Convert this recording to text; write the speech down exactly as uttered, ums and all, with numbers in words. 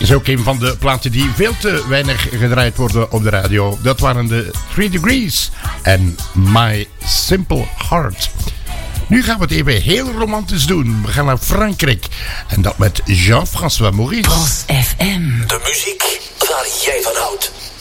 is ook een van de platen die veel te weinig gedraaid worden op de radio. Dat waren de Three Degrees en My Simple Heart. Nu gaan we het even heel romantisch doen. We gaan naar Frankrijk. En dat met Jean-François Maurice. Trans F M. De muziek waar jij van houdt.